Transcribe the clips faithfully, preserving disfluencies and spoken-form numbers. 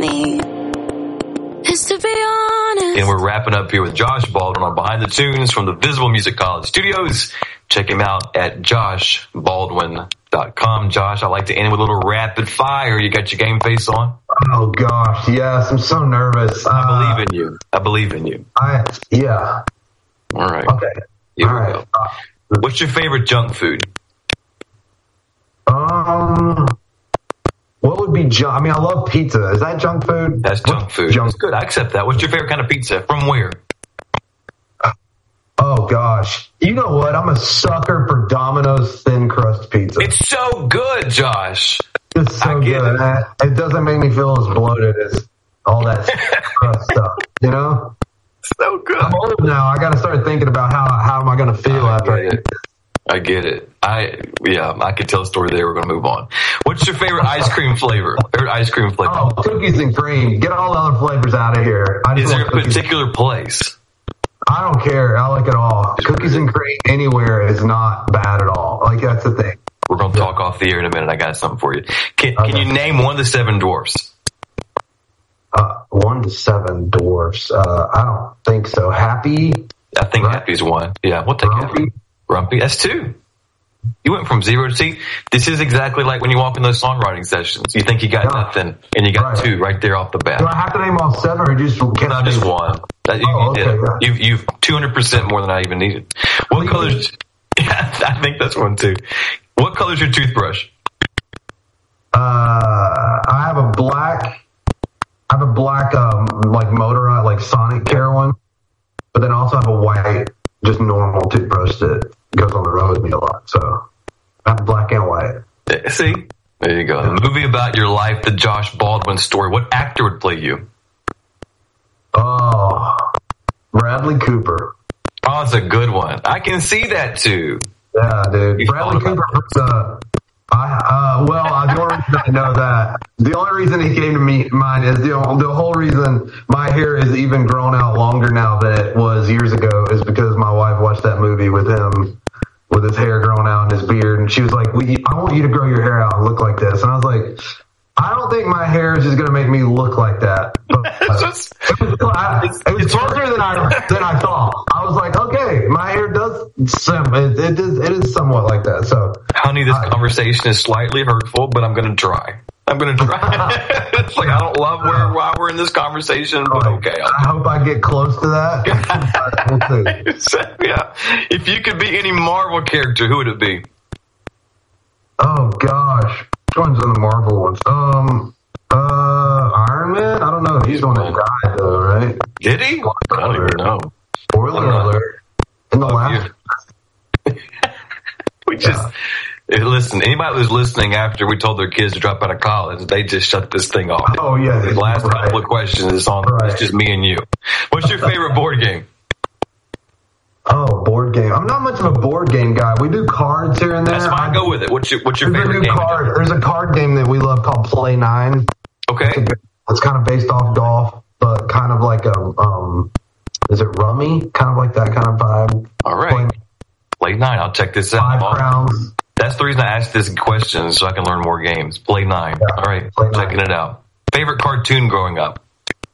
need is to be honest. And we're wrapping up here with Josh Baldwin on Behind the Tunes from the Visible Music College Studios. Check him out at josh baldwin dot com. Josh, I like to end with a little rapid fire. You got your game face on? Oh, gosh. Yes, I'm so nervous. I uh, believe in you. I believe in you. I Yeah. All right. Okay. Here All we right. go. What's your favorite junk food? Um, what would be junk? I mean, I love pizza. Is that junk food? That's junk What's food. Junk? That's good. I accept that. What's your favorite kind of pizza? From where? Oh, gosh. You know what? I'm a sucker for Domino's thin crust pizza. It's so good, Josh. It's so I get good. it. And It doesn't make me feel as bloated as all that crust stuff, you know? So good. I'm old now. I got to start thinking about how how am I going to feel I after I get it. I get it. I yeah, I could tell a story there. We're going to move on. What's your favorite ice cream flavor? Favorite ice cream flavor? Oh, cookies and cream. Get all the other flavors out of here. I just Is there want a cookies. particular place? I don't care. I like it all. Cookies and cream anywhere is not bad at all. Like, that's the thing. We're going to talk off the air in a minute. I got something for you. Can, Okay. can you name one of the seven dwarfs? Uh, one to seven dwarfs. Uh, I don't think so. Happy. I think Right. Happy's one. Yeah, we'll take Grumpy. Happy. Grumpy. That's two. You went from zero to see. This is exactly like when you walk in those songwriting sessions. You think you got Yeah. nothing, and you got Right. two right there off the bat. Do I have to name all seven or just can No, I just name- one. That, you, Oh, you did okay, it. yeah. You've, you've two hundred percent more than I even needed. What Really? colors? Yeah, I think that's one too. What color's your toothbrush? Uh, I have a black, I have a black, um, like motorized, like Sonic Care one, but then I also have a white, just normal toothbrush that goes on the road with me a lot. So I have black and white. Eh, See? There you go. The movie about your life, the Josh Baldwin story. What actor would play you? Oh, Bradley Cooper. Oh, it's a good one. I can see that too. Yeah, dude. You Bradley thought Cooper. about Was, uh, I, uh, well, uh, the only reason I know that, the only reason he came to me mind is the the whole reason my hair is even grown out longer now than it was years ago is because my wife watched that movie with him with his hair growing out and his beard, and she was like, "We, I want you to grow your hair out and look like this," and I was like, I don't think my hair is just going to make me look like that. But, uh, Just- it was, I, it was closer than I than I thought. I was like, okay, my hair does sim- it, it is it is somewhat like that. So, Honey, this I- conversation is slightly hurtful, but I'm going to try. I'm going to try. It's like I don't love where why we're in this conversation, but okay. I hope I get close to that. We'll see. Yeah. If you could be any Marvel character, who would it be? Oh gosh, which one's in the Marvel ones? Um, uh, Iron Man. I don't know. He's the one that died though, right? Did he? I don't even know. Spoiler I'm not- alert. In the Oh, last. We just hey, listen. Anybody who's listening after we told their kids to drop out of college, they just shut this thing off. Oh yeah. The last right. couple of questions is on. Right. It's just me and you. What's your favorite board game? Oh, board game. I'm not much of a board game guy. We do cards here and there. That's fine. Go with it. What's your What's your There's a favorite new game? card. There's a card game that we love called Play Nine. Okay. It's kind of based off golf, but kind of like a um, is it rummy? Kind of like that kind of vibe. All right. Play Late night. I'll check this five out. rounds. That's the reason I asked this question, so I can learn more games. Play nine. Yeah. All right. Play Checking nine. it out. Favorite cartoon growing up?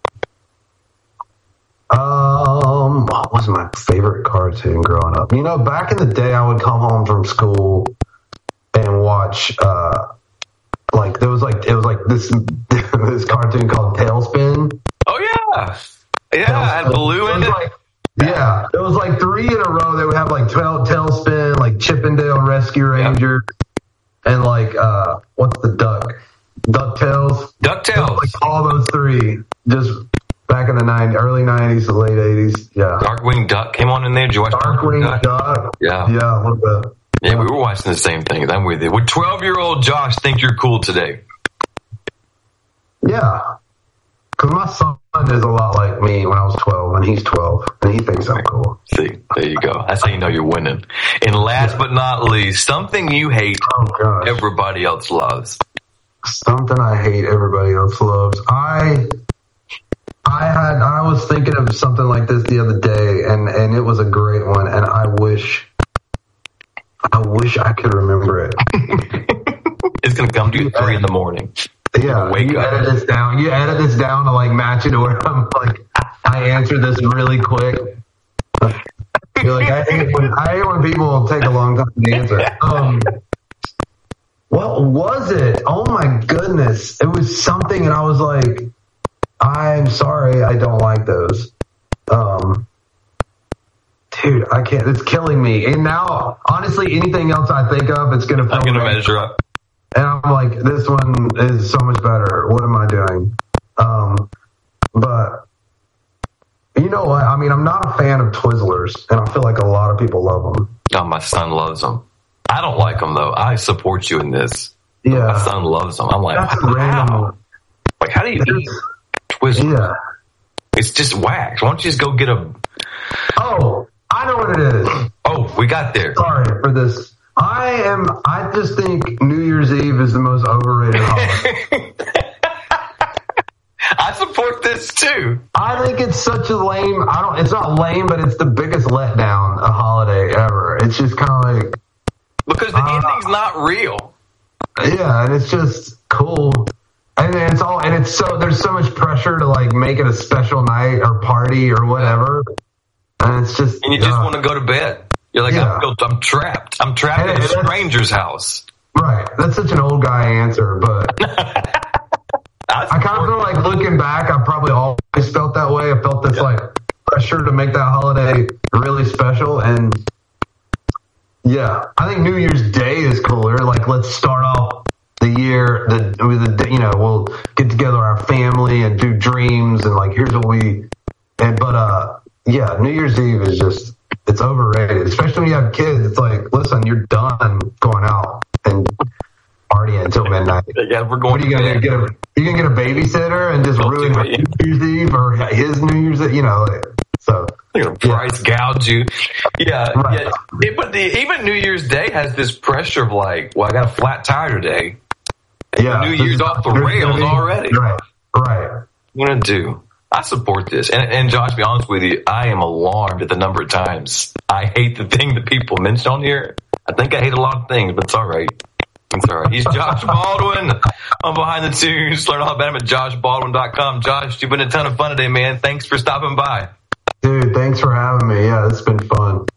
Um, what was my favorite cartoon growing up? You know, back in the day, I would come home from school and watch. uh Like there was like it was like this this cartoon called Tailspin. Oh yeah, yeah. I had Baloo It in was it. like- Yeah, it was like three in a row. They would have like tail, Tailspin, like Chippendale Rescue Ranger, and like uh, what's the duck? DuckTales. DuckTales. Like all those three, just back in the nineties, early nineties to late eighties. Yeah. Darkwing Duck came on in there. Did you watch Darkwing Duck? Duck. Yeah. Yeah, a little bit. Yeah, we were watching the same things. I'm with you. Would twelve-year-old Josh think you're cool today? Yeah. Because my son is a lot like me when I was twelve, and he's twelve, and he thinks I'm cool. See, there you go. That's how you know you're winning. And last but not least, something you hate Oh, gosh. everybody else loves. Something I hate everybody else loves. I I had I was thinking of something like this the other day, and, and it was a great one, and I wish I wish I could remember it. It's going to come to you at three in the morning. Yeah, Wake you up. edit this down. You edit this down to like match it to where I'm like, I answer this really quick. You're like, I hate when I hate when people take a long time to answer. Um, what was it? Oh my goodness! It was something, and I was like, I'm sorry, I don't like those. Um, dude, I can't. It's killing me. And now, honestly, anything else I think of, it's gonna. I'm gonna measure up. And I'm like, this one is so much better. What am I doing? Um, but you know what? I mean, I'm not a fan of Twizzlers, and I feel like a lot of people love them. Oh, my son loves them. I don't like them though. I support you in this. Yeah, my son loves them. I'm like, that's wow. random. Like, how do you eat Twizzlers? Yeah, it's just wax. Why don't you just go get a? Oh, I know what it is. Oh, we got there. Sorry for this. I am. I just think New Year's Eve is the most overrated holiday. I support this too. I think it's such a lame. I don't. It's not lame, but it's the biggest letdown a holiday ever. It's just kind of like because the uh, ending's not real. Yeah, and it's just cool, and it's all. And it's so there's so much pressure to like make it a special night or party or whatever, and it's just and you just uh, want to go to bed. You're like, yeah. I'm, I'm trapped. I'm trapped Hey, in a that's- stranger's house. Right. That's such an old guy answer, but I, I kind of feel like looking back, I probably always felt that way. I felt this Yeah. like pressure to make that holiday really special. And yeah, I think New Year's Day is cooler. Like, let's start off the year, the, with the, you know, we'll get together our family and do dreams and like, here's what we, and, but, uh, yeah, New Year's Eve is just, it's overrated, especially when you have kids. It's like, listen, you're done going out and partying until midnight. Yeah, we're going. What are you gonna do? Get a, you gonna get a babysitter and just Don't ruin do her it. New Year's Eve or his New Year's Eve? You know, like, so They're gonna price gouge you. Yeah, Right. yeah. It- but the, even New Year's Day has this pressure of like, well, I got a flat tire today. yeah, New this Year's is- off the there's rails gonna be- already. Right, right. What I'm gonna do? I support this. And, and Josh, to be honest with you, I am alarmed at the number of times I hate the thing that people mention on here. I think I hate a lot of things, but it's all right. It's all right. He's Josh Baldwin. I'm Behind the Tunes. Learn all about him at josh baldwin dot com. Josh, you've been a ton of fun today, man. Thanks for stopping by. Dude, thanks for having me. Yeah, it's been fun.